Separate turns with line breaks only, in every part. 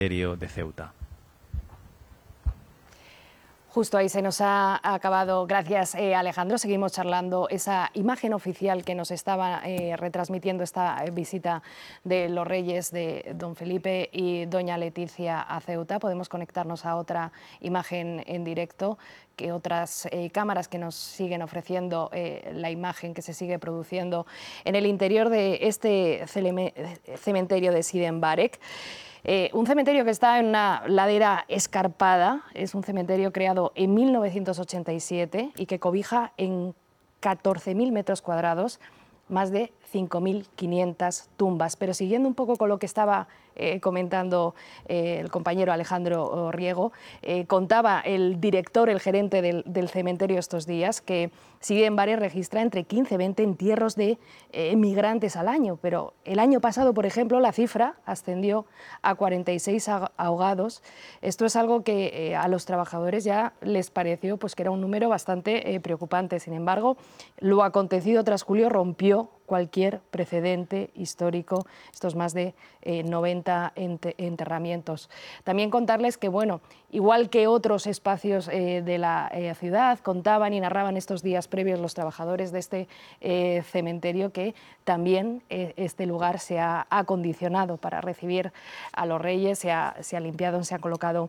cementerio de Ceuta.
Justo ahí se nos ha acabado. Gracias, Alejandro. Seguimos charlando. Esa imagen oficial que nos estaba retransmitiendo esta visita de los reyes de don Felipe y doña Leticia a Ceuta. Podemos conectarnos a otra imagen en directo, que otras cámaras que nos siguen ofreciendo la imagen que se sigue produciendo en el interior de este cementerio de Sidi Mbarek. Un cementerio que está en una ladera escarpada, es un cementerio creado en 1987 y que cobija en 14.000 metros cuadrados más de 5.500 tumbas. Pero siguiendo un poco con lo que estaba comentando el compañero Alejandro Riego, contaba el director, el gerente del cementerio estos días, que Sidi Mbarek registra entre 15 y 20 entierros de migrantes al año, pero el año pasado, por ejemplo, la cifra ascendió a 46 ahogados. Esto es algo que a los trabajadores ya les pareció pues, que era un número bastante preocupante. Sin embargo, lo acontecido tras julio rompió cualquier precedente histórico, estos más de 90 enterramientos. También contarles que, bueno, igual que otros espacios de la ciudad, contaban y narraban estos días previos los trabajadores de este cementerio que también este lugar se ha acondicionado para recibir a los reyes, se ha limpiado, se han colocado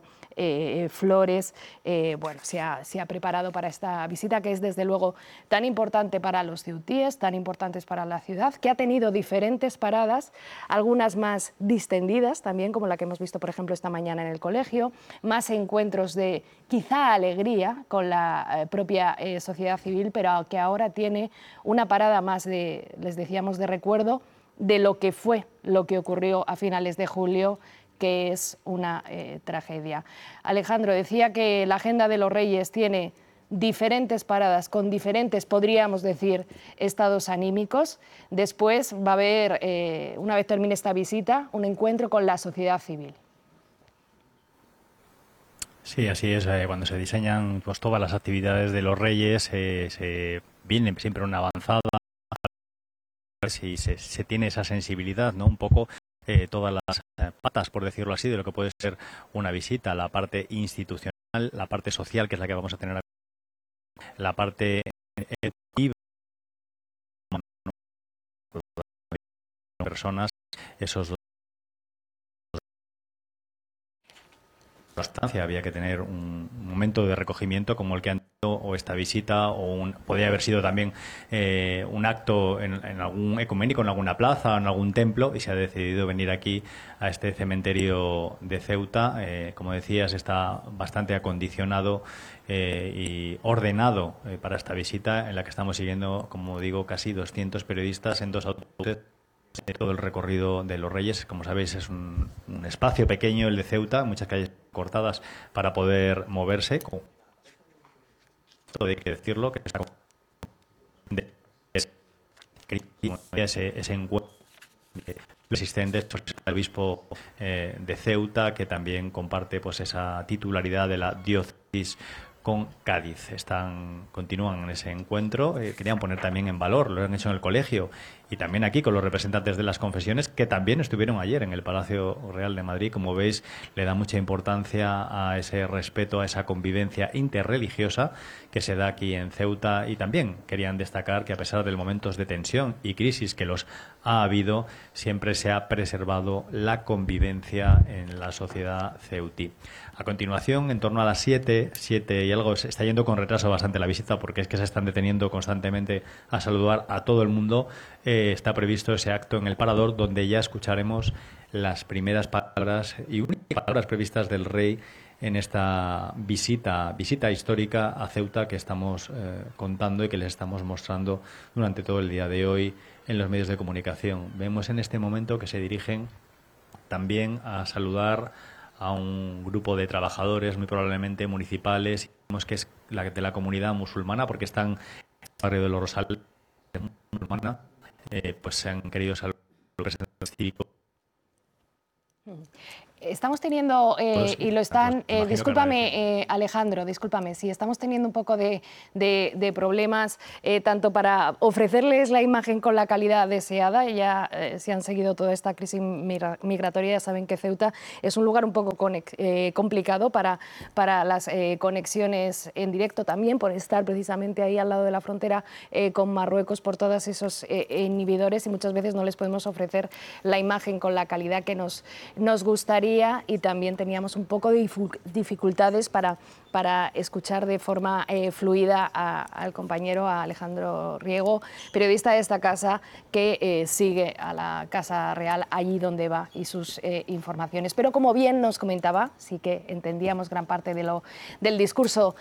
flores, bueno, se ha preparado para esta visita que es desde luego tan importante para los ceutíes, tan importantes para la ciudad, que ha tenido diferentes paradas, algunas más distendidas también, como la que hemos visto por ejemplo esta mañana en el colegio, más encuentros de quizá alegría con la propia sociedad civil, pero que ahora tiene una parada más de, les decíamos, de recuerdo de lo que fue, lo que ocurrió a finales de julio, que es una tragedia. Alejandro, decía que la agenda de los reyes tiene diferentes paradas con diferentes, podríamos decir, estados anímicos. Después va a haber, una vez termine esta visita, un encuentro con la sociedad civil.
Sí, así es. Cuando se diseñan pues, todas las actividades de los reyes, se viene siempre una avanzada, si se tiene esa sensibilidad, ¿no? Un poco todas las patas, por decirlo así, de lo que puede ser una visita, la parte institucional, la parte social, que es la que vamos a tener, la parte educativa, personas, esos constancia, había que tener un momento de recogimiento como el que han tenido o esta visita o podría haber sido también un acto en algún ecuménico, en alguna plaza o en algún templo y se ha decidido venir aquí a este cementerio de Ceuta. Como decías, está bastante acondicionado y ordenado para esta visita en la que estamos siguiendo, como digo, casi 200 periodistas en dos autobuses de todo el recorrido de los Reyes. Como sabéis, es un espacio pequeño el de Ceuta, muchas calles cortadas para poder moverse. Todo hay que decirlo, que ese encuentro asistentes, el obispo de Ceuta, que también comparte pues esa titularidad de la diócesis con Cádiz. Continúan en ese encuentro. Querían poner también en valor, lo han hecho en el colegio y también aquí con los representantes de las confesiones que también estuvieron ayer en el Palacio Real de Madrid. Como veis, le da mucha importancia a ese respeto, a esa convivencia interreligiosa que se da aquí en Ceuta, y también querían destacar que a pesar de los momentos de tensión y crisis que los ha habido, siempre se ha preservado la convivencia en la sociedad ceutí. A continuación, en torno a las 7 y algo, se está yendo con retraso bastante la visita porque es que se están deteniendo constantemente a saludar a todo el mundo. Está previsto ese acto en el Parador donde ya escucharemos las primeras palabras y únicas palabras previstas del rey en esta visita histórica a Ceuta que estamos contando y que les estamos mostrando durante todo el día de hoy en los medios de comunicación. Vemos en este momento que se dirigen también a saludar a un grupo de trabajadores, muy probablemente municipales, que es de la comunidad musulmana, porque están en el barrio de los Rosales, musulmana, pues se han querido saludar a los representantes cívicos.
Estamos teniendo, y lo están, discúlpame Alejandro, discúlpame, sí, estamos teniendo un poco de problemas, tanto para ofrecerles la imagen con la calidad deseada, ya si han seguido toda esta crisis migratoria ya saben que Ceuta es un lugar un poco complicado para las conexiones en directo, también por estar precisamente ahí al lado de la frontera con Marruecos, por todos esos inhibidores, y muchas veces no les podemos ofrecer la imagen con la calidad que nos gustaría, y también teníamos un poco de dificultades para escuchar de forma fluida al compañero, a Alejandro Riego, periodista de esta casa, que sigue a la Casa Real allí donde va y sus informaciones. Pero como bien nos comentaba, sí que entendíamos gran parte del discurso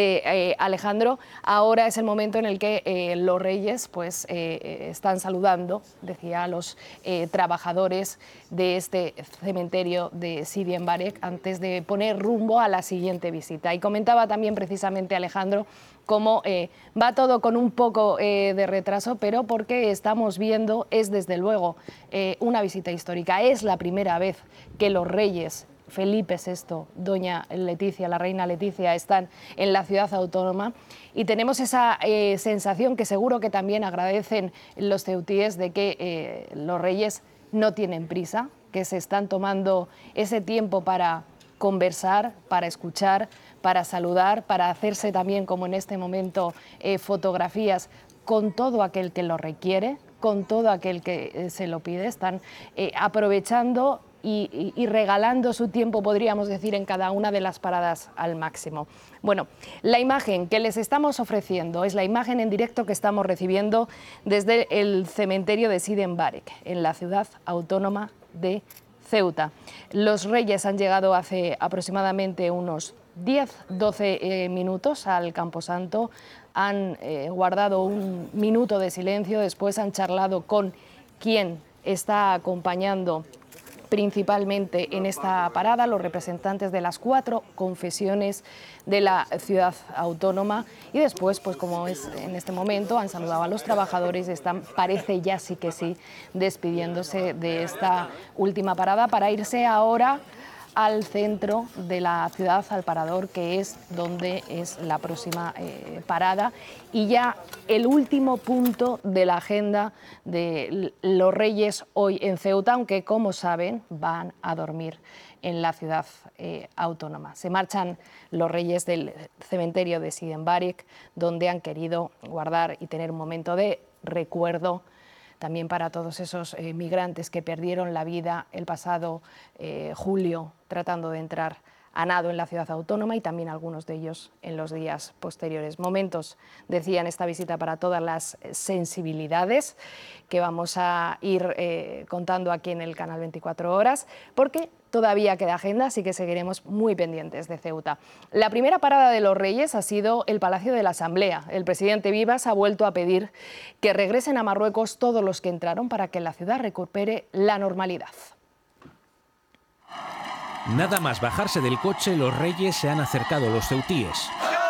de Alejandro, ahora es el momento en el que los reyes pues, están saludando, decía, a los trabajadores de este cementerio de Sidi Mbarek antes de poner rumbo a la siguiente visita. Y comentaba también precisamente Alejandro cómo va todo con un poco de retraso, pero porque estamos viendo, es desde luego una visita histórica. Es la primera vez que los reyes Felipe VI, doña Leticia, la reina Leticia, están en la ciudad autónoma, y tenemos esa sensación que seguro que también agradecen los ceutíes de que los reyes no tienen prisa, que se están tomando ese tiempo para conversar, para escuchar, para saludar, para hacerse también, como en este momento, fotografías con todo aquel que lo requiere, con todo aquel que se lo pide. Están aprovechando y regalando su tiempo, podríamos decir, en cada una de las paradas al máximo. Bueno, la imagen que les estamos ofreciendo es la imagen en directo que estamos recibiendo desde el cementerio de Sidi Mbarek, en la ciudad autónoma de Ceuta. Los reyes han llegado hace aproximadamente unos 10-12 minutos al Camposanto, han guardado un minuto de silencio, después han charlado con quien está acompañando principalmente en esta parada, los representantes de las 4 confesiones de la ciudad autónoma, y después, pues como es en este momento, han saludado a los trabajadores y están, parece ya sí que sí, despidiéndose de esta última parada para irse ahora al centro de la ciudad, al Parador, que es donde es la próxima parada, y ya el último punto de la agenda de los reyes hoy en Ceuta, aunque como saben van a dormir en la ciudad autónoma. Se marchan los reyes del cementerio de Sidi Mbarek, donde han querido guardar y tener un momento de recuerdo también para todos esos migrantes que perdieron la vida el pasado julio tratando de entrar a nado en la ciudad autónoma, y también algunos de ellos en los días posteriores. Momentos, decían, esta visita para todas las sensibilidades que vamos a ir contando aquí en el canal 24 Horas, porque todavía queda agenda, así que seguiremos muy pendientes de Ceuta. La primera parada de los reyes ha sido el Palacio de la Asamblea. El presidente Vivas ha vuelto a pedir que regresen a Marruecos todos los que entraron para que la ciudad recupere la normalidad.
Nada más bajarse del coche, los reyes se han acercado a los ceutíes.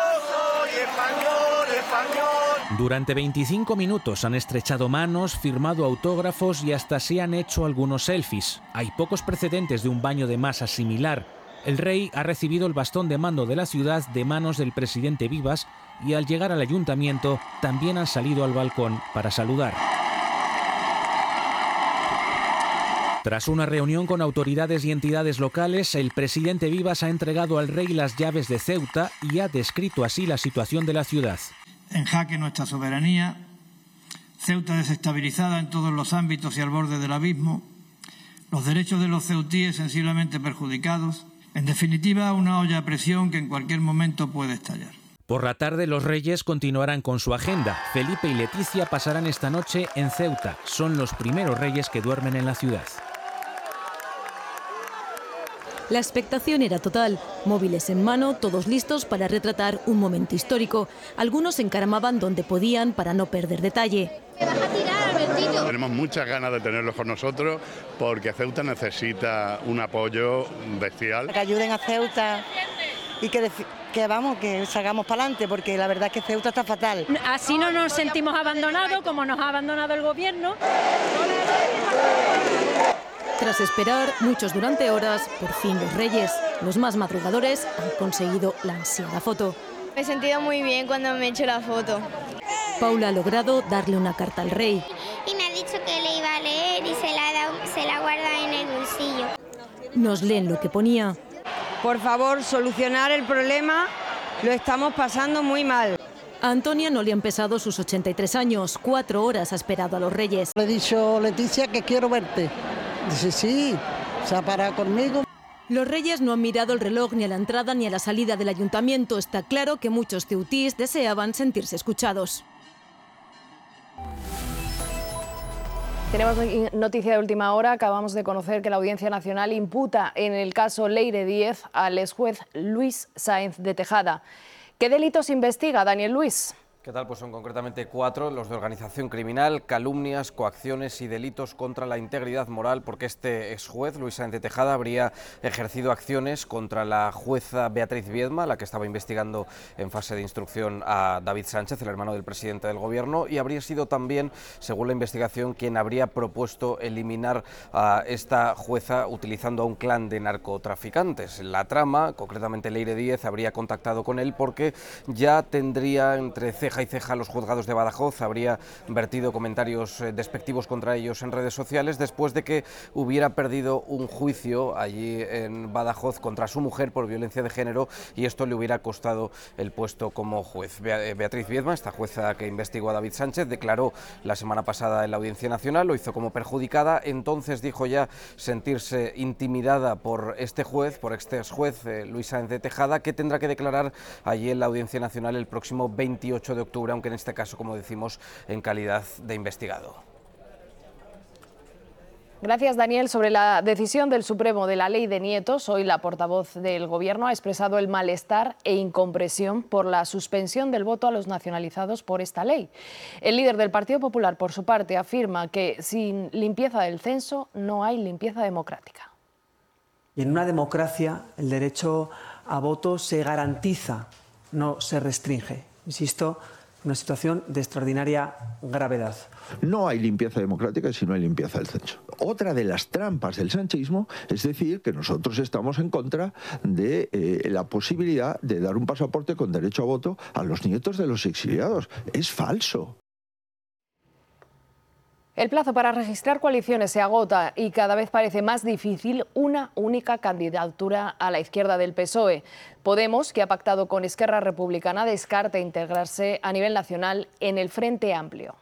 Durante 25 minutos han estrechado manos, firmado autógrafos y hasta se han hecho algunos selfies. Hay pocos precedentes de un baño de masa similar. El rey ha recibido el bastón de mando de la ciudad de manos del presidente Vivas, y al llegar al ayuntamiento también han salido al balcón para saludar. Tras una reunión con autoridades y entidades locales, el presidente Vivas ha entregado al rey las llaves de Ceuta y ha descrito así la situación de la ciudad.
En jaque nuestra soberanía, Ceuta desestabilizada en todos los ámbitos y al borde del abismo, los derechos de los ceutíes sensiblemente perjudicados, en definitiva una olla a presión que en cualquier momento puede estallar.
Por la tarde los reyes continuarán con su agenda. Felipe y Leticia pasarán esta noche en Ceuta. Son los primeros reyes que duermen en la ciudad.
La expectación era total. Móviles en mano, todos listos para retratar un momento histórico. Algunos se encaramaban donde podían para no perder detalle.
Tenemos muchas ganas de tenerlos con nosotros porque Ceuta necesita un apoyo bestial.
Que ayuden a Ceuta y que salgamos para adelante, porque la verdad es que Ceuta está fatal.
Así no nos sentimos abandonados como nos ha abandonado el gobierno.
Tras esperar, muchos durante horas, por fin los Reyes, los más madrugadores, han conseguido la ansiada foto.
Me he sentido muy bien cuando me he hecho la foto.
Paula ha logrado darle una carta al rey.
Y me ha dicho que le iba a leer y se la guarda en el bolsillo.
Nos leen lo que ponía.
Por favor, solucionar el problema, lo estamos pasando muy mal.
A Antonia no le han pesado sus 83 años, 4 horas ha esperado a los Reyes.
Le he dicho, Leticia, que quiero verte. Dice, sí, se ha parado conmigo.
Los Reyes no han mirado el reloj ni a la entrada ni a la salida del ayuntamiento. Está claro que muchos ceutíes deseaban sentirse escuchados.
Tenemos noticia de última hora. Acabamos de conocer que la Audiencia Nacional imputa en el caso Leire Díez al exjuez Luis Sáenz de Tejada. ¿Qué delitos investiga Daniel Luis?
¿Qué tal? Pues son concretamente 4, los de organización criminal, calumnias, coacciones y delitos contra la integridad moral, porque este exjuez, Luis Sáenz de Tejada, habría ejercido acciones contra la jueza Beatriz Viedma, la que estaba investigando en fase de instrucción a David Sánchez, el hermano del presidente del gobierno, y habría sido también, según la investigación, quien habría propuesto eliminar a esta jueza utilizando a un clan de narcotraficantes. La trama, concretamente Leire Díez, habría contactado con él porque ya tendría entre ceja y ceja los juzgados de Badajoz, habría vertido comentarios despectivos contra ellos en redes sociales después de que hubiera perdido un juicio allí en Badajoz contra su mujer por violencia de género y esto le hubiera costado el puesto como juez. Beatriz Viedma, esta jueza que investigó a David Sánchez, declaró la semana pasada en la Audiencia Nacional, lo hizo como perjudicada, entonces dijo ya sentirse intimidada por este juez, por este exjuez Luis Sáenz de Tejada, que tendrá que declarar allí en la Audiencia Nacional el próximo 28 de octubre, aunque en este caso, como decimos, en calidad de investigado.
Gracias, Daniel. Sobre la decisión del Supremo de la ley de nietos, hoy la portavoz del Gobierno ha expresado el malestar e incomprensión por la suspensión del voto a los nacionalizados por esta ley. El líder del Partido Popular, por su parte, afirma que sin limpieza del censo no hay limpieza democrática.
Y en una democracia el derecho a voto se garantiza, no se restringe. Insisto, una situación de extraordinaria gravedad.
No hay limpieza democrática si no hay limpieza del censo. Otra de las trampas del sanchismo es decir que nosotros estamos en contra de la posibilidad de dar un pasaporte con derecho a voto a los nietos de los exiliados. Es falso.
El plazo para registrar coaliciones se agota y cada vez parece más difícil una única candidatura a la izquierda del PSOE. Podemos, que ha pactado con Esquerra Republicana, descarta integrarse a nivel nacional en el Frente Amplio.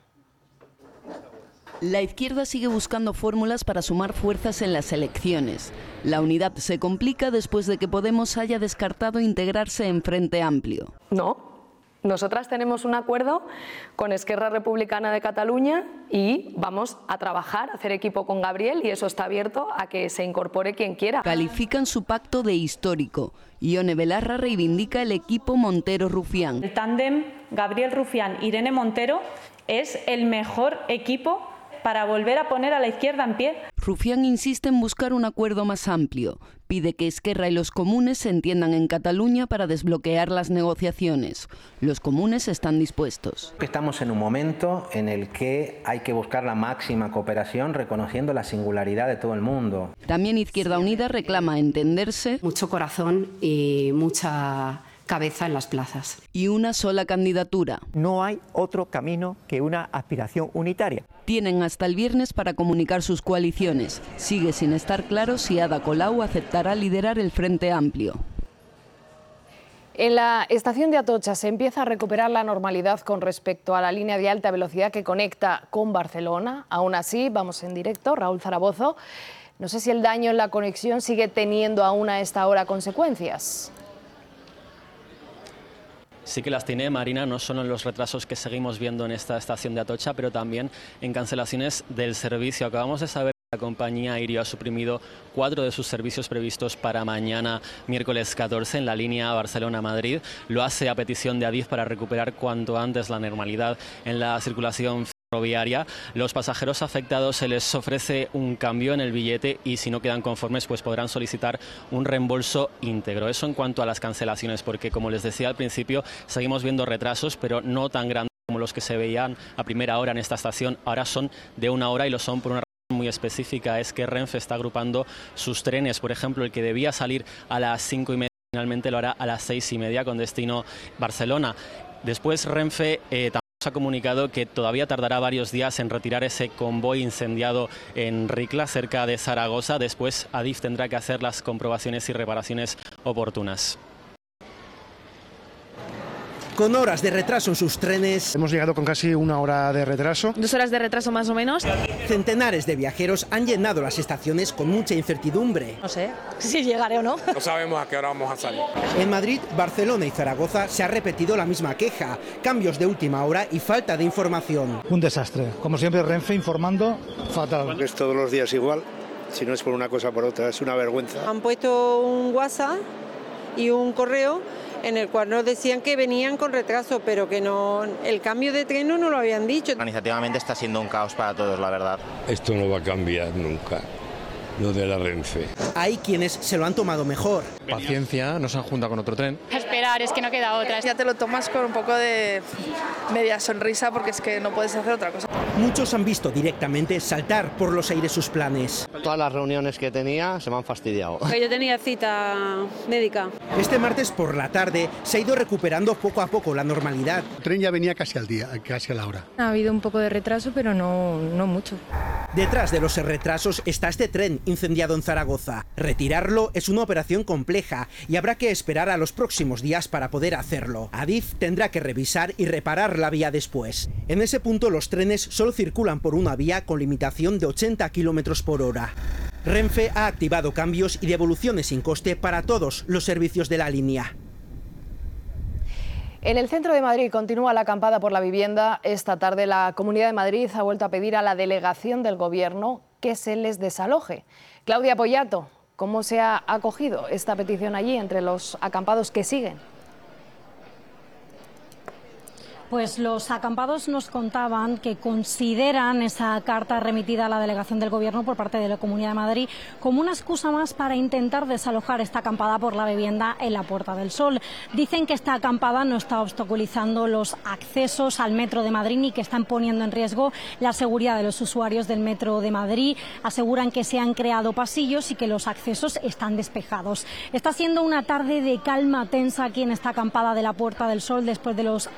La izquierda sigue buscando fórmulas para sumar fuerzas en las elecciones. La unidad se complica después de que Podemos haya descartado integrarse en Frente Amplio.
No. Nosotras tenemos un acuerdo con Esquerra Republicana de Cataluña y vamos a trabajar, a hacer equipo con Gabriel y eso está abierto a que se incorpore quien quiera.
Califican su pacto de histórico. Ione Belarra reivindica el equipo Montero-Rufián.
El tándem Gabriel Rufián-Irene Montero es el mejor equipo para volver a poner a la izquierda en pie.
Rufián insiste en buscar un acuerdo más amplio. Pide que Esquerra y los comunes se entiendan en Cataluña para desbloquear las negociaciones. Los comunes están dispuestos.
Estamos en un momento en el que hay que buscar la máxima cooperación reconociendo la singularidad de todo el mundo.
También Izquierda Unida reclama entenderse.
Mucho corazón y mucha cabeza en las plazas.
Y una sola candidatura.
No hay otro camino que una aspiración unitaria.
Tienen hasta el viernes para comunicar sus coaliciones. Sigue sin estar claro si Ada Colau aceptará liderar el Frente Amplio.
En la estación de Atocha se empieza a recuperar la normalidad con respecto a la línea de alta velocidad que conecta con Barcelona. Aún así, vamos en directo, Raúl Zaragozo. No sé si el daño en la conexión sigue teniendo aún a esta hora consecuencias.
Sí que las tiene, Marina, no solo en los retrasos que seguimos viendo en esta estación de Atocha, pero también en cancelaciones del servicio. Acabamos de saber que la compañía aérea ha suprimido 4 de sus servicios previstos para mañana, miércoles 14, en la línea Barcelona-Madrid. Lo hace a petición de Adif para recuperar cuanto antes la normalidad en la circulación ferroviaria. Los pasajeros afectados se les ofrece un cambio en el billete y si no quedan conformes pues podrán solicitar un reembolso íntegro. Eso en cuanto a las cancelaciones, porque como les decía al principio seguimos viendo retrasos, pero no tan grandes como los que se veían a primera hora en esta estación. Ahora son de 1 hora y lo son por una muy específica es que Renfe está agrupando sus trenes. Por ejemplo, el que debía salir a las 5:30 finalmente lo hará a las 6:30 con destino Barcelona. Después Renfe también ha comunicado que todavía tardará varios días en retirar ese convoy incendiado en Ricla, cerca de Zaragoza. Después Adif tendrá que hacer las comprobaciones y reparaciones oportunas.
Con horas de retraso en sus trenes.
Hemos llegado con casi 1 hora de retraso.
2 horas de retraso más o menos.
Centenares de viajeros han llenado las estaciones con mucha incertidumbre.
No sé si llegaré o no.
No sabemos a qué hora vamos a salir.
En Madrid, Barcelona y Zaragoza se ha repetido la misma queja. Cambios de última hora y falta de información.
Un desastre. Como siempre, Renfe informando fatal.
Es todos los días igual. Si no es por una cosa por otra, es una vergüenza.
Han puesto un WhatsApp y un correo en el cual nos decían que venían con retraso, pero que no, el cambio de tren no lo habían dicho.
Organizativamente está siendo un caos para todos, la verdad.
Esto no va a cambiar nunca, lo de la Renfe.
Hay quienes se lo han tomado mejor.
Paciencia, no se han juntado con otro tren.
Esperar, es que no queda otra.
Ya te lo tomas con un poco de media sonrisa porque es que no puedes hacer otra cosa.
Muchos han visto directamente saltar por los aires sus planes.
Todas las reuniones que tenía se me han fastidiado.
Yo tenía cita médica.
Este martes por la tarde se ha ido recuperando poco a poco la normalidad.
El tren ya venía casi al día, casi a la hora.
Ha habido un poco de retraso, pero no mucho.
Detrás de los retrasos está este tren incendiado en Zaragoza. Retirarlo es una operación compleja y habrá que esperar a los próximos días para poder hacerlo. Adif tendrá que revisar y reparar la vía después. En ese punto los trenes solo circulan por una vía con limitación de 80 km por hora. Renfe ha activado cambios y devoluciones sin coste para todos los servicios de la línea.
En el centro de Madrid continúa la acampada por la vivienda. Esta tarde la Comunidad de Madrid ha vuelto a pedir a la delegación del Gobierno que se les desaloje. Claudia Pollato, ¿cómo se ha acogido esta petición allí entre los acampados que siguen?
Pues los acampados nos contaban que consideran esa carta remitida a la delegación del Gobierno por parte de la Comunidad de Madrid como una excusa más para intentar desalojar esta acampada por la vivienda en la Puerta del Sol. Dicen que esta acampada no está obstaculizando los accesos al Metro de Madrid ni que están poniendo en riesgo la seguridad de los usuarios del Metro de Madrid. Aseguran que se han creado pasillos y que los accesos están despejados. Está siendo una tarde de calma tensa aquí en esta acampada de la Puerta del Sol después de los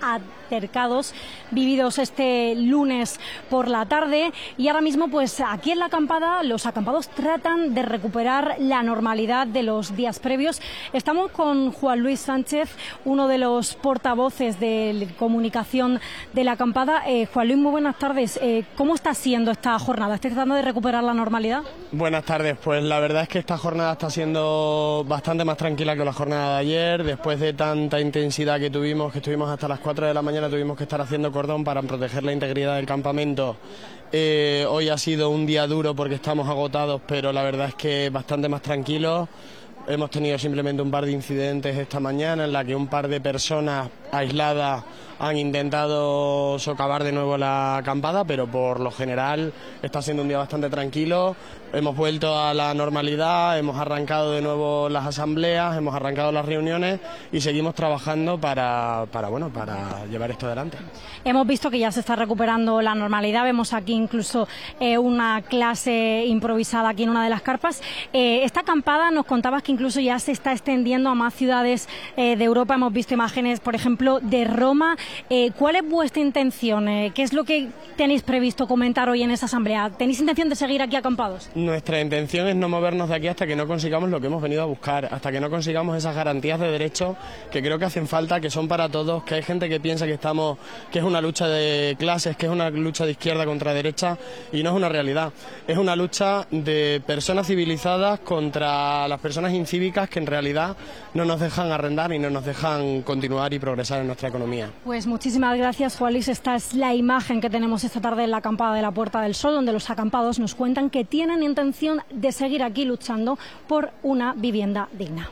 vividos este lunes por la tarde, y ahora mismo pues aquí en la acampada los acampados tratan de recuperar la normalidad de los días previos. Estamos con Juan Luis Sánchez, uno de los portavoces de comunicación de la acampada. Juan Luis, muy buenas tardes. ¿Cómo está siendo esta jornada? ¿Estás tratando de recuperar la normalidad?
Buenas tardes, pues la verdad es que esta jornada está siendo bastante más tranquila que la jornada de ayer. Después de tanta intensidad que estuvimos hasta las 4 de la mañana, tuvimos que estar haciendo cordón para proteger la integridad del campamento. Hoy ha sido un día duro porque estamos agotados, pero la verdad es que bastante más tranquilos. Hemos tenido simplemente un par de incidentes esta mañana en la que un par de personas aisladas han intentado socavar de nuevo la acampada, pero por lo general está siendo un día bastante tranquilo. Hemos vuelto a la normalidad, hemos arrancado de nuevo las asambleas, hemos arrancado las reuniones y seguimos trabajando para llevar esto adelante.
Hemos visto que ya se está recuperando la normalidad. Vemos aquí incluso una clase improvisada aquí en una de las carpas. Esta acampada nos contabas que incluso ya se está extendiendo a más ciudades de Europa. Hemos visto imágenes, por ejemplo, de Roma. ¿Cuál es vuestra intención? ¿Qué es lo que tenéis previsto comentar hoy en esa asamblea? ¿Tenéis intención de seguir aquí acampados?
Nuestra intención es no movernos de aquí hasta que no consigamos lo que hemos venido a buscar, hasta que no consigamos esas garantías de derechos que creo que hacen falta, que son para todos, que hay gente que piensa que es una lucha de clases, que es una lucha de izquierda contra derecha, y no es una realidad. Es una lucha de personas civilizadas contra las personas incívicas que en realidad no nos dejan arrendar y no nos dejan continuar y progresar en nuestra economía.
Pues muchísimas gracias, Juan Luis. Esta es la imagen que tenemos esta tarde en la acampada de la Puerta del Sol, donde los acampados nos cuentan que tienen intención de seguir aquí luchando por una vivienda digna.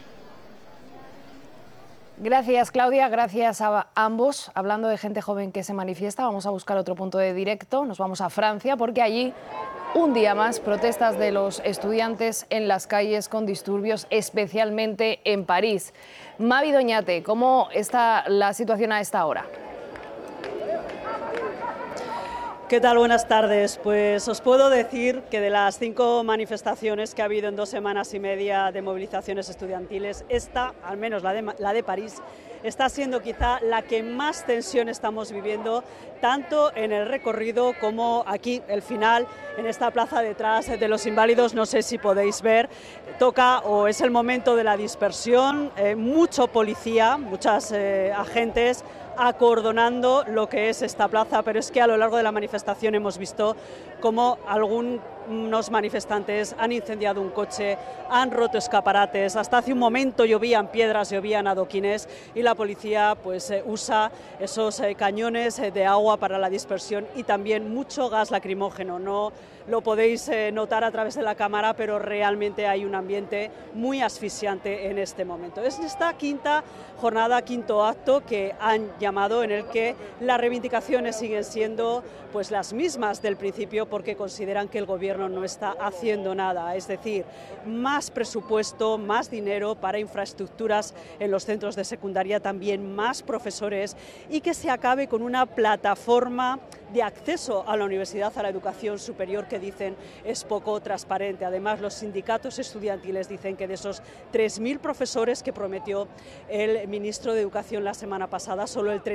Gracias, Claudia, gracias a ambos. Hablando de gente joven que se manifiesta, vamos a buscar otro punto de directo. Nos vamos a Francia porque allí, un día más, protestas de los estudiantes en las calles con disturbios, especialmente en París. Mavi Doñate, ¿cómo está la situación a esta hora?
¿Qué tal? Buenas tardes. Pues os puedo decir que de las 5 manifestaciones que ha habido en 2 semanas y media de movilizaciones estudiantiles, esta, al menos la de París, está siendo quizá la que más tensión estamos viviendo, tanto en el recorrido como aquí, el final, en esta plaza detrás de los Inválidos. No sé si podéis ver, toca o es el momento de la dispersión, mucho policía, muchos agentes acordonando lo que es esta plaza, pero es que a lo largo de la manifestación hemos visto cómo algunos manifestantes han incendiado un coche, han roto escaparates, hasta hace un momento llovían piedras, llovían adoquines, y la policía pues usa esos cañones de agua para la dispersión y también mucho gas lacrimógeno. No lo podéis notar a través de la cámara, pero realmente hay un ambiente muy asfixiante en este momento. Es esta quinta jornada, quinto acto que han llamado, en el que las reivindicaciones siguen siendo pues las mismas del principio, porque consideran que el gobierno no está haciendo nada, es decir, más presupuesto, más dinero para infraestructuras en los centros de secundaria, también más profesores, y que se acabe con una plataforma de acceso a la universidad, a la educación superior, que dicen es poco transparente. Además, los sindicatos estudiantiles dicen que de esos 3.000 profesores que prometió el ministro de Educación la semana pasada, solo el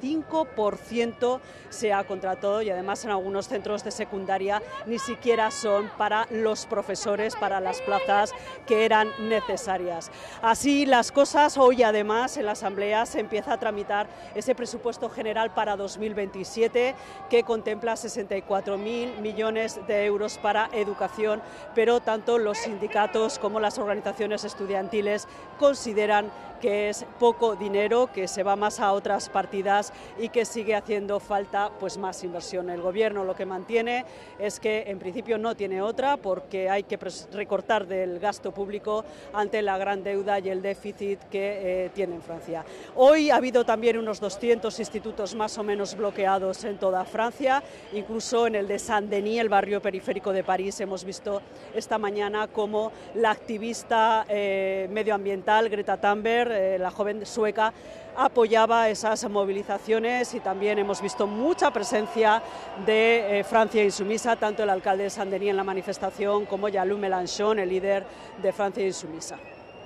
35% se ha contratado, y además en algunos centros de secundaria ni siquiera son para los profesores, para las plazas que eran necesarias. Así las cosas, hoy además en la Asamblea se empieza a tramitar ese presupuesto general para 2027, que contempla 64.000 millones de euros para educación, pero tanto los sindicatos como las organizaciones estudiantiles consideran que es poco dinero, que se va más a otras partidas y que sigue haciendo falta pues más inversión. El gobierno lo que mantiene es que en principio no tiene otra, porque hay que recortar del gasto público ante la gran deuda y el déficit que tiene en Francia. Hoy ha habido también unos 200 institutos más o menos bloqueados en toda Francia, incluso en el de Saint-Denis, el barrio periférico de París. Hemos visto esta mañana cómo la activista medioambiental Greta Thunberg, la joven sueca, apoyaba esas movilizaciones, y también hemos visto mucha presencia de Francia Insumisa, tanto el alcalde de Saint-Denis en la manifestación como Jean-Luc Mélenchon, el líder de Francia Insumisa.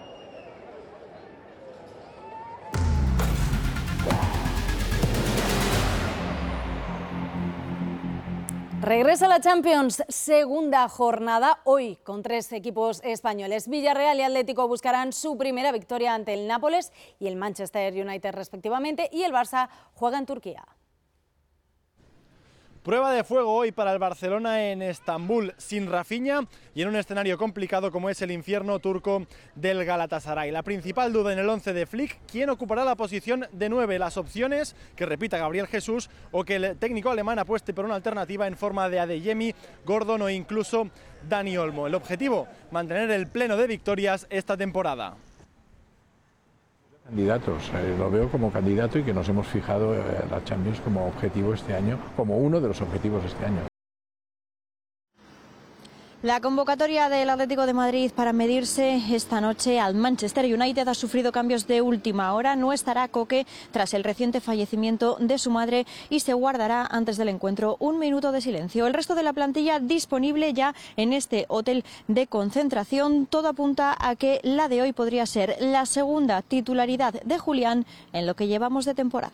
Regresa la Champions, segunda jornada, hoy con 3 equipos españoles. Villarreal y Atlético buscarán su primera victoria ante el Nápoles y el Manchester United respectivamente, y el Barça juega en Turquía.
Prueba de fuego hoy para el Barcelona en Estambul, sin Rafinha y en un escenario complicado como es el infierno turco del Galatasaray. La principal duda en el 11 de Flick: ¿quién ocupará la posición de 9? Las opciones: que repita Gabriel Jesús, o que el técnico alemán apueste por una alternativa en forma de Adeyemi, Gordon o incluso Dani Olmo. El objetivo: mantener el pleno de victorias esta temporada.
Candidatos, lo veo como candidato, y que nos hemos fijado la Champions como objetivo este año, como uno de los objetivos este año.
La convocatoria del Atlético de Madrid para medirse esta noche al Manchester United ha sufrido cambios de última hora. No estará Coque tras el reciente fallecimiento de su madre y se guardará antes del encuentro un minuto de silencio. El resto de la plantilla disponible ya en este hotel de concentración. Todo apunta a que la de hoy podría ser la segunda titularidad de Julián en lo que llevamos de temporada.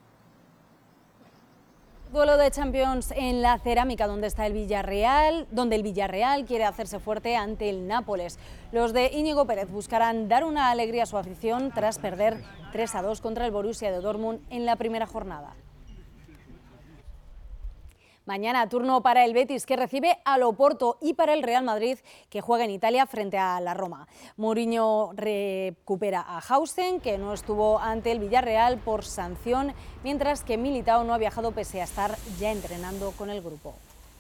Duelo de Champions en la Cerámica, donde el Villarreal quiere hacerse fuerte ante el Nápoles. Los de Íñigo Pérez buscarán dar una alegría a su afición tras perder 3-2 contra el Borussia de Dortmund en la primera jornada. Mañana turno para el Betis, que recibe al Oporto, y para el Real Madrid, que juega en Italia frente a la Roma. Mourinho recupera a Hausen, que no estuvo ante el Villarreal por sanción, mientras que Militao no ha viajado pese a estar ya entrenando con el grupo.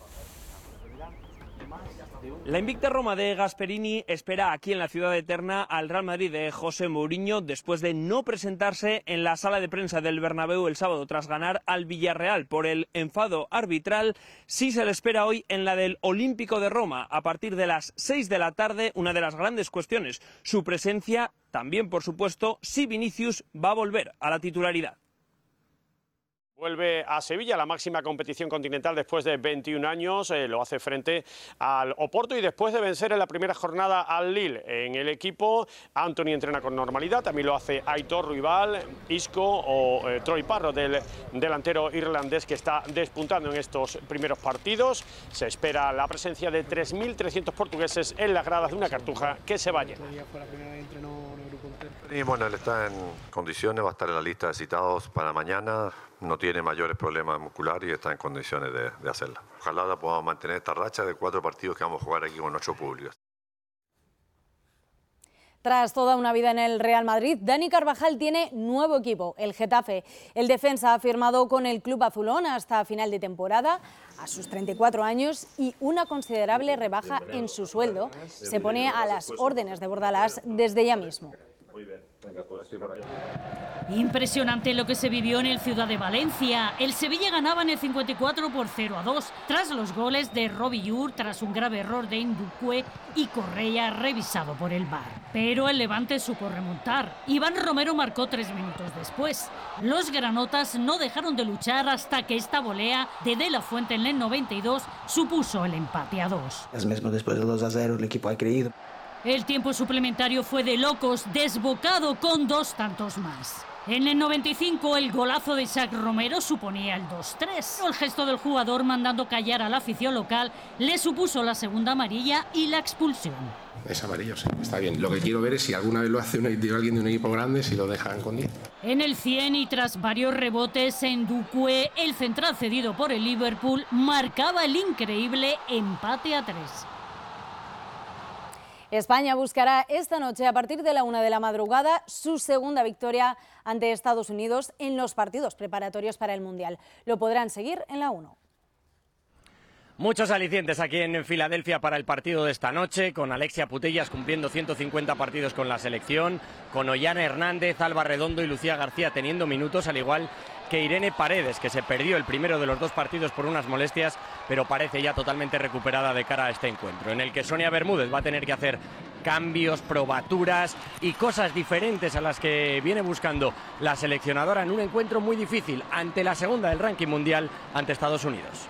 La invicta Roma de Gasperini espera aquí en la ciudad eterna al Real Madrid de José Mourinho, después de no presentarse en la sala de prensa del Bernabéu el sábado tras ganar al Villarreal por el enfado arbitral. Sí se le espera hoy en la del Olímpico de Roma a partir de las 6 de la tarde. Una de las grandes cuestiones, su presencia, también por supuesto si Vinicius va a volver a la titularidad.
Vuelve a Sevilla, la máxima competición continental después de 21 años, lo hace frente al Oporto y después de vencer en la primera jornada al Lille. En el equipo, Anthony entrena con normalidad, también lo hace Aitor Ruibal, Isco o Troy Parrott, del delantero irlandés que está despuntando en estos primeros partidos. Se espera la presencia de 3.300 portugueses en las gradas de una Cartuja que se va a llenar.
Y bueno, él está en condiciones, va a estar en la lista de citados para mañana, no tiene mayores problemas musculares y está en condiciones de hacerla. Ojalá podamos mantener esta racha de 4 partidos que vamos a jugar aquí con nuestro público.
Tras toda una vida en el Real Madrid, Dani Carvajal tiene nuevo equipo, el Getafe. El defensa ha firmado con el club azulón hasta final de temporada, a sus 34 años, y una considerable rebaja en su sueldo. Se pone a las órdenes de Bordalás desde ya mismo.
Impresionante lo que se vivió en el Ciudad de Valencia. El Sevilla ganaba en el 54 por 0-2, tras los goles de Robillur, tras un grave error de Ndukwe y Correa revisado por el VAR. Pero el Levante supo remontar. Iván Romero marcó 3 minutos después. Los granotas no dejaron de luchar hasta que esta volea de La Fuente en el 92 supuso el empate a 2.
Mesmo después del 2-0 el equipo ha creído.
El tiempo suplementario fue de locos, desbocado con 2 tantos más. En el 95 el golazo de Isaac Romero suponía el 2-3. El gesto del jugador mandando callar a la afición local le supuso la segunda amarilla y la expulsión.
Es amarillo, sí, está bien. Lo que quiero ver es si alguna vez lo hace alguien de un equipo grande, si lo dejan con 10.
En el 100 y tras varios rebotes en Ndukwe, el central cedido por el Liverpool marcaba el increíble empate a 3.
España buscará esta noche, a partir de la 1 de la madrugada, su segunda victoria ante Estados Unidos en los partidos preparatorios para el Mundial. Lo podrán seguir en la 1.
Muchos alicientes aquí en Filadelfia para el partido de esta noche, con Alexia Putellas cumpliendo 150 partidos con la selección, con Ollana Hernández, Alba Redondo y Lucía García teniendo minutos, al igual que Irene Paredes, que se perdió el primero de los 2 partidos por unas molestias, pero parece ya totalmente recuperada de cara a este encuentro, en el que Sonia Bermúdez va a tener que hacer cambios, probaturas y cosas diferentes a las que viene buscando la seleccionadora en un encuentro muy difícil ante la segunda del ranking mundial ante Estados Unidos.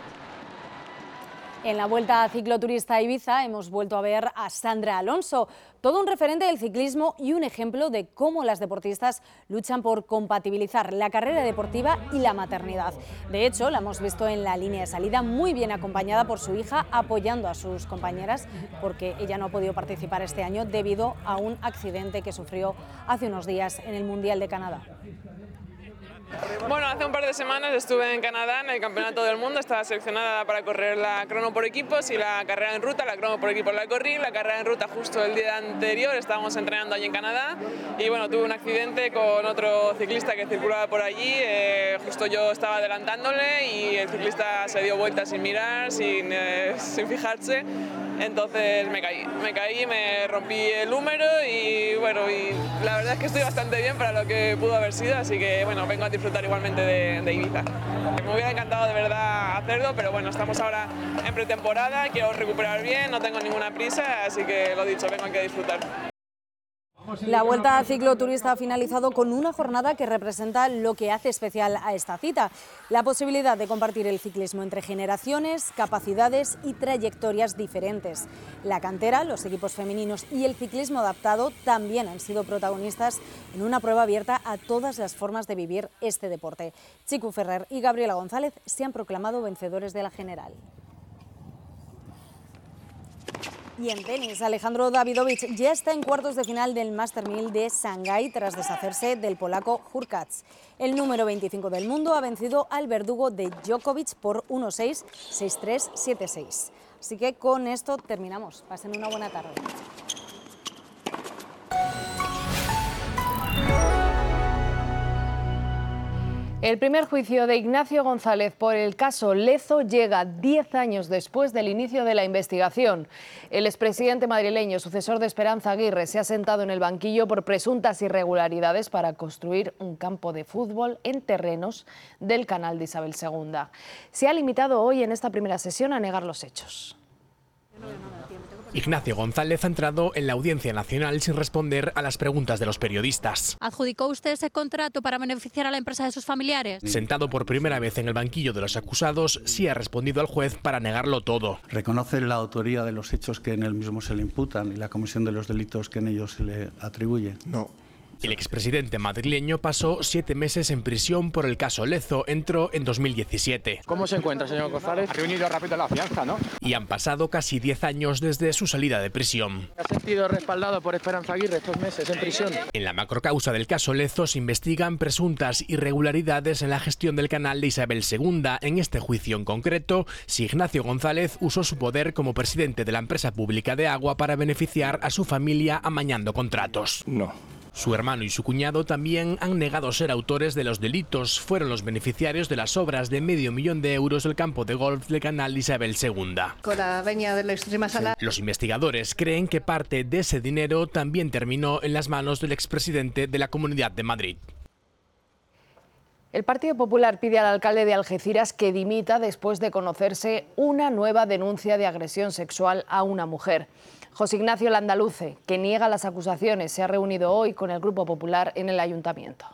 En la Vuelta Cicloturista a Ibiza hemos vuelto a ver a Sandra Alonso, todo un referente del ciclismo y un ejemplo de cómo las deportistas luchan por compatibilizar la carrera deportiva y la maternidad. De hecho, la hemos visto en la línea de salida muy bien acompañada por su hija, apoyando a sus compañeras, porque ella no ha podido participar este año debido a un accidente que sufrió hace unos días en el Mundial de Canadá.
Bueno, hace un par de semanas estuve en Canadá en el Campeonato del Mundo, estaba seleccionada para correr la crono por equipos y la carrera en ruta. La crono por equipos la corrí, la carrera en ruta justo el día anterior, estábamos entrenando allí en Canadá y bueno, tuve un accidente con otro ciclista que circulaba por allí, justo yo estaba adelantándole y el ciclista se dio vuelta sin mirar, sin fijarse. Entonces me caí, me rompí el húmero y bueno, y la verdad es que estoy bastante bien para lo que pudo haber sido, así que bueno, vengo a disfrutar igualmente de Ibiza. Me hubiera encantado de verdad hacerlo, pero bueno, estamos ahora en pretemporada, quiero recuperar bien, no tengo ninguna prisa, así que lo dicho, vengo aquí a disfrutar.
La Vuelta Cicloturista ha finalizado con una jornada que representa lo que hace especial a esta cita: la posibilidad de compartir el ciclismo entre generaciones, capacidades y trayectorias diferentes. La cantera, los equipos femeninos y el ciclismo adaptado también han sido protagonistas en una prueba abierta a todas las formas de vivir este deporte. Chico Ferrer y Gabriela González se han proclamado vencedores de la general. Y en tenis, Alejandro Davidovich ya está en cuartos de final del Master 1000 de Shanghái tras deshacerse del polaco Hurkacz. El número 25 del mundo ha vencido al verdugo de Djokovic por 1-6, 6-3, 7-6. Así que con esto terminamos. Pasen una buena tarde.
El primer juicio de Ignacio González por el caso Lezo llega 10 años después del inicio de la investigación. El expresidente madrileño, sucesor de Esperanza Aguirre, se ha sentado en el banquillo por presuntas irregularidades para construir un campo de fútbol en terrenos del canal de Isabel II. Se ha limitado hoy en esta primera sesión a negar los hechos.
Ignacio González ha entrado en la Audiencia Nacional sin responder a las preguntas de los periodistas.
¿Adjudicó usted ese contrato para beneficiar a la empresa de sus familiares?
Sentado por primera vez en el banquillo de los acusados, sí ha respondido al juez para negarlo todo.
¿Reconoce la autoría de los hechos que en él mismo se le imputan y la comisión de los delitos que en ellos se le atribuye? No.
El expresidente madrileño pasó 7 meses en prisión por el caso Lezo. Entró en 2017.
¿Cómo se encuentra, señor González? Ha reunido rápido la fianza, ¿no?
Y han pasado casi 10 años desde su salida de prisión.
¿Ha sentido respaldado por Esperanza Aguirre estos meses en prisión?
En la macrocausa del caso Lezo se investigan presuntas irregularidades en la gestión del canal de Isabel II. En este juicio en concreto, si Ignacio González usó su poder como presidente de la empresa pública de agua para beneficiar a su familia amañando contratos.
No.
Su hermano y su cuñado también han negado ser autores de los delitos. Fueron los beneficiarios de las obras de €500.000 del campo de golf del canal de Isabel II.
Con la venia de la extrema sala.
Los investigadores creen que parte de ese dinero también terminó en las manos del expresidente de la Comunidad de Madrid.
El Partido Popular pide al alcalde de Algeciras que dimita después de conocerse una nueva denuncia de agresión sexual a una mujer. José Ignacio Landaluce, que niega las acusaciones, se ha reunido hoy con el Grupo Popular en el Ayuntamiento.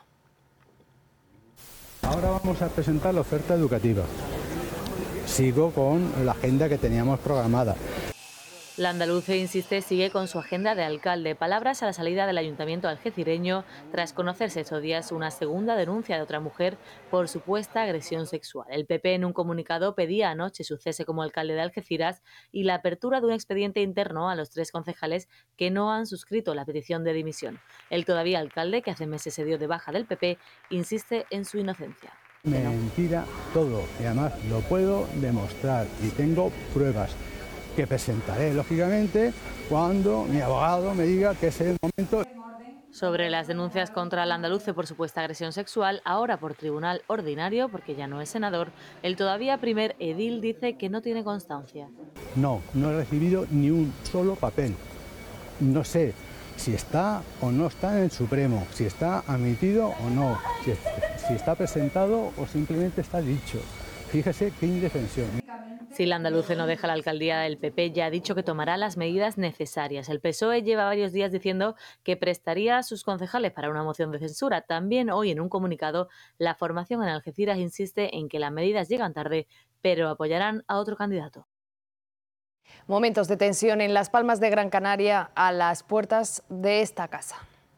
Ahora vamos a presentar la oferta educativa. Sigo con la agenda que teníamos programada.
Landaluce, insiste, sigue con su agenda de alcalde. Palabras a la salida del ayuntamiento algecireño tras conocerse estos días una segunda denuncia de otra mujer por supuesta agresión sexual. El PP en un comunicado pedía anoche su cese como alcalde de Algeciras y la apertura de un expediente interno a los 3 concejales que no han suscrito la petición de dimisión. El todavía alcalde, que hace meses se dio de baja del PP, insiste en su inocencia.
Mentira todo y además lo puedo demostrar y tengo pruebas que presentaré, lógicamente, cuando mi abogado me diga que es el momento.
Sobre las denuncias contra Landaluce por supuesta agresión sexual, ahora por tribunal ordinario, porque ya no es senador, el todavía primer edil dice que no tiene constancia.
No he recibido ni un solo papel. No sé si está o no está en el Supremo, si está admitido o no, si está presentado o simplemente está dicho. Fíjese qué indefensión.
Si Landaluce no deja la alcaldía, el PP ya ha dicho que tomará las medidas necesarias. El PSOE lleva varios días diciendo que prestaría a sus concejales para una moción de censura. También hoy, en un comunicado, la formación en Algeciras insiste en que las medidas llegan tarde, pero apoyarán a otro candidato.
Momentos de tensión en Las Palmas de Gran Canaria a las puertas de esta casa.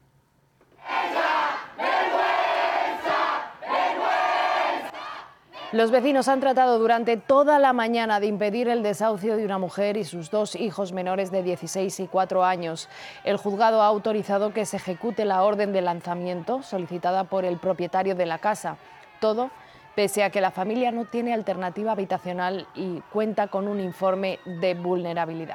Los vecinos han tratado durante toda la mañana de impedir el desahucio de una mujer y sus 2 hijos menores de 16 y 4 años. El juzgado ha autorizado que se ejecute la orden de lanzamiento solicitada por el propietario de la casa. Todo pese a que la familia no tiene alternativa habitacional y cuenta con un informe de vulnerabilidad.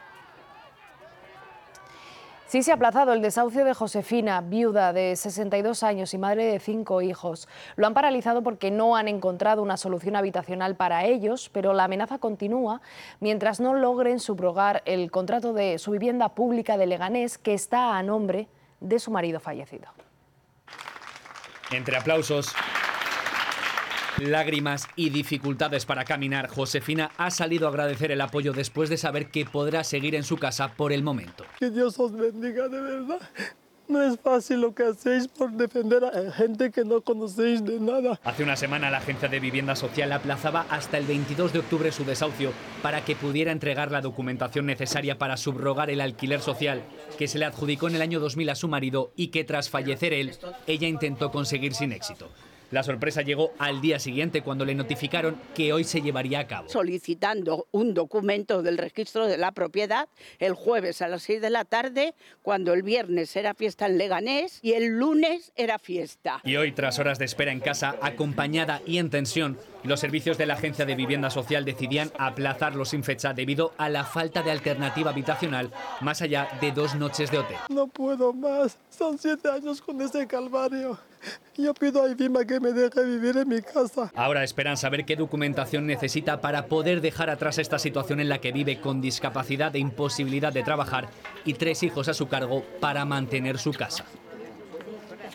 Sí se ha aplazado el desahucio de Josefina, viuda de 62 años y madre de 5 hijos. Lo han paralizado porque no han encontrado una solución habitacional para ellos, pero la amenaza continúa mientras no logren subrogar el contrato de su vivienda pública de Leganés, que está a nombre de su marido fallecido.
Entre aplausos, lágrimas y dificultades para caminar, Josefina ha salido a agradecer el apoyo después de saber que podrá seguir en su casa por el momento.
Que Dios os bendiga, de verdad. No es fácil lo que hacéis por defender a gente que no conocéis de nada.
Hace una semana la Agencia de Vivienda Social aplazaba hasta el 22 de octubre su desahucio para que pudiera entregar la documentación necesaria para subrogar el alquiler social que se le adjudicó en el año 2000 a su marido y que tras fallecer él, ella intentó conseguir sin éxito. La sorpresa llegó al día siguiente cuando le notificaron que hoy se llevaría a cabo.
Solicitando un documento del registro de la propiedad el jueves a las 6 de la tarde, cuando el viernes era fiesta en Leganés y el lunes era fiesta.
Y hoy, tras horas de espera en casa, acompañada y en tensión, los servicios de la Agencia de Vivienda Social decidían aplazarlo sin fecha debido a la falta de alternativa habitacional más allá de 2 noches de hotel.
No puedo más, son 7 años con ese calvario. Yo pido a IFIMA que me deje vivir en mi casa.
Ahora esperan saber qué documentación necesita para poder dejar atrás esta situación en la que vive con discapacidad e imposibilidad de trabajar y 3 hijos a su cargo para mantener su casa.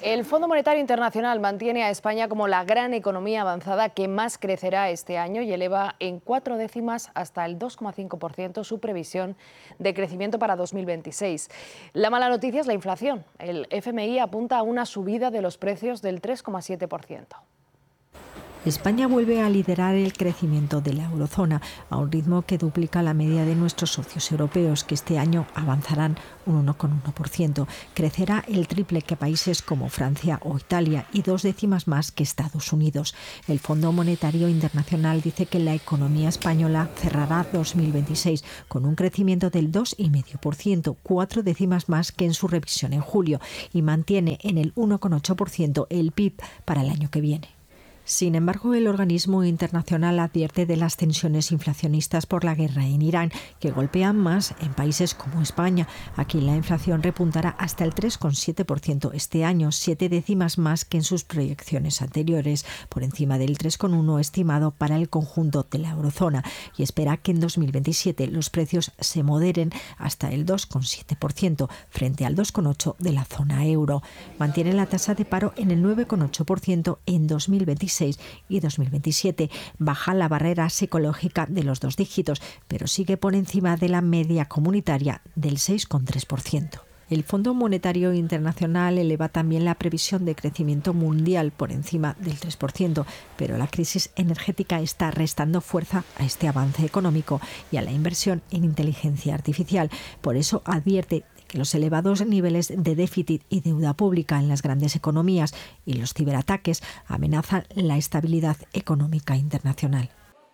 El Fondo Monetario Internacional mantiene a España como la gran economía avanzada que más crecerá este año y eleva en 4 décimas hasta el 2,5% su previsión de crecimiento para 2026. La mala noticia es la inflación. El FMI apunta a una subida de los precios del 3,7%.
España vuelve a liderar el crecimiento de la eurozona a un ritmo que duplica la media de nuestros socios europeos, que este año avanzarán un 1,1%. Crecerá el triple que países como Francia o Italia y 2 décimas más que Estados Unidos. El Fondo Monetario Internacional dice que la economía española cerrará 2026 con un crecimiento del 2,5%, 4 décimas más que en su revisión en julio, y mantiene en el 1,8% el PIB para el año que viene. Sin embargo, el organismo internacional advierte de las tensiones inflacionistas por la guerra en Irán, que golpean más en países como España. Aquí la inflación repuntará hasta el 3,7% este año, 7 décimas más que en sus proyecciones anteriores, por encima del 3,1% estimado para el conjunto de la eurozona, y espera que en 2027 los precios se moderen hasta el 2,7%, frente al 2,8% de la zona euro. Mantiene la tasa de paro en el 9,8% en 2026 y 2027. Baja la barrera psicológica de los 2 dígitos, pero sigue por encima de la media comunitaria del 6,3%. El Fondo Monetario Internacional eleva también la previsión de crecimiento mundial por encima del 3%, pero la crisis energética está restando fuerza a este avance económico y a la inversión en inteligencia artificial. Por eso advierte que los elevados niveles de déficit y deuda pública en las grandes economías y los ciberataques amenazan la estabilidad económica internacional.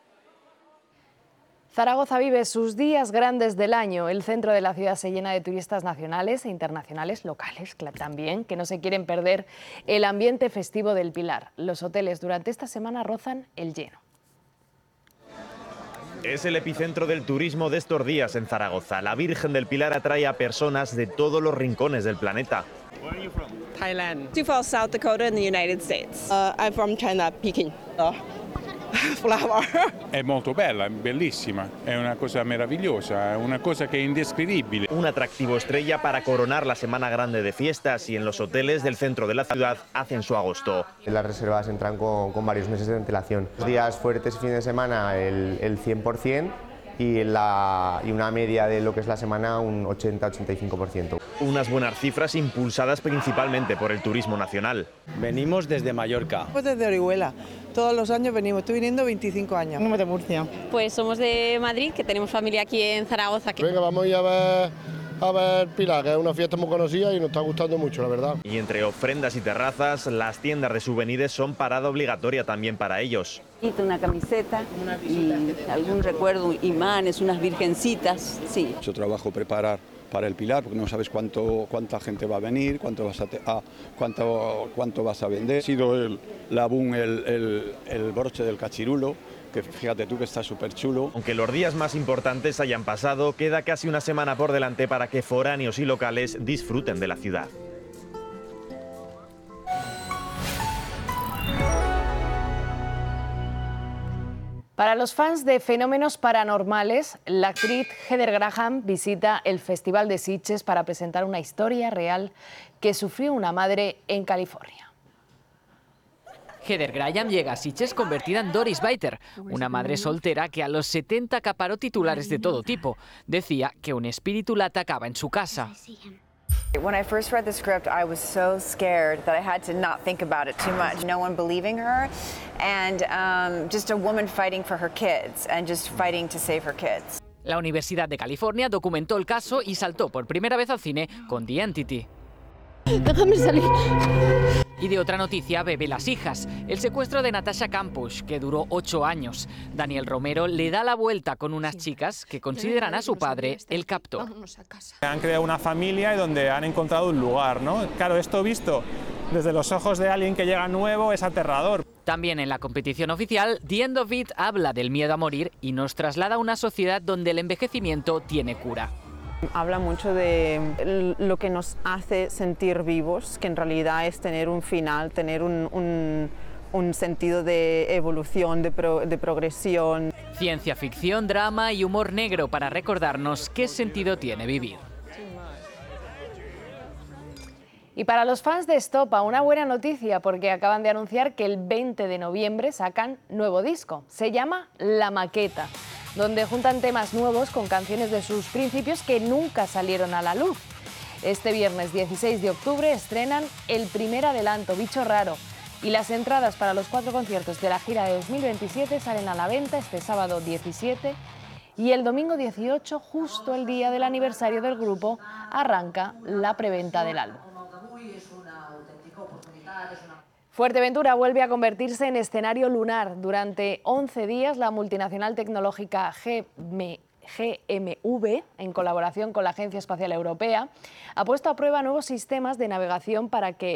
Zaragoza vive sus días grandes del año. El centro de la ciudad se llena de turistas nacionales e internacionales, locales también, que no se quieren perder el ambiente festivo del Pilar. Los hoteles durante esta semana rozan el lleno.
Es el epicentro del turismo de estos días en Zaragoza. La Virgen del Pilar atrae a personas de todos los rincones del planeta.
Thailand. Too far South Dakota in the United States. I'm from China, Peking.
È molto bella, è bellissima, è una cosa meravigliosa, è una cosa che è indescrivibile.
Un atractivo estrella para coronar la semana grande de fiestas, y en los hoteles del centro de la ciudad hacen su agosto.
Las reservas entran con varios meses de antelación. Los días fuertes y fin de semana el 100%. Y una media de lo que es la semana un 80-85%.
Unas buenas cifras impulsadas principalmente por el turismo nacional.
Venimos desde Mallorca.
Pues desde Orihuela. Todos los años venimos. Estoy viniendo 25 años.
Venimos de Murcia.
Pues somos de Madrid, que tenemos familia aquí en Zaragoza.
Venga, vamos a ver Pilar, que es una fiesta muy conocida y nos está gustando mucho, la verdad.
Y entre ofrendas y terrazas, las tiendas de souvenirs son parada obligatoria también para ellos.
Una camiseta y algún recuerdo, imanes, unas virgencitas, sí.
Mucho trabajo preparar para el Pilar, porque no sabes cuánta gente va a venir, cuánto vas a vender. Ha sido el broche del cachirulo, que fíjate tú que está súper chulo.
Aunque los días más importantes hayan pasado, queda casi una semana por delante para que foráneos y locales disfruten de la ciudad.
Para los fans de fenómenos paranormales, la actriz Heather Graham visita el Festival de Sitges para presentar una historia real que sufrió una madre en California.
Heather Graham llega a Sitges convertida en Doris Biter, una madre soltera que a los 70 acaparó titulares de todo tipo. Decía que un espíritu la atacaba en su casa.
When I first read the script, I was so scared that I had to not think about it too much. No one believing her, and just a woman fighting for her kids and just fighting to save her kids.
La Universidad de California documentó el caso y saltó por primera vez al cine con The Entity.
Déjame salir.
Y de otra noticia, bebe las hijas. El secuestro de Natasha Kampusch, que duró 8 años. Daniel Romero le da la vuelta con unas chicas que consideran a su padre el captor.
Han creado una familia y donde han encontrado un lugar, ¿no? Claro, esto visto desde los ojos de alguien que llega nuevo es aterrador.
También en la competición oficial, The End of It habla del miedo a morir y nos traslada a una sociedad donde el envejecimiento tiene cura.
Habla mucho de lo que nos hace sentir vivos, que en realidad es tener un final, tener un sentido de evolución, de progresión.
Ciencia ficción, drama y humor negro para recordarnos qué sentido tiene vivir.
Y para los fans de Estopa, una buena noticia porque acaban de anunciar que el 20 de noviembre sacan nuevo disco. Se llama La Maqueta, donde juntan temas nuevos con canciones de sus principios que nunca salieron a la luz. Este viernes 16 de octubre estrenan el primer adelanto, Bicho Raro, y las entradas para los 4 conciertos de la gira de 2027 salen a la venta este sábado 17 y el domingo 18, justo el día del aniversario del grupo, arranca la preventa del álbum. Fuerteventura vuelve a convertirse en escenario lunar. Durante 11 días, la multinacional tecnológica GMV, en colaboración con la Agencia Espacial Europea, ha puesto a prueba nuevos sistemas de navegación para que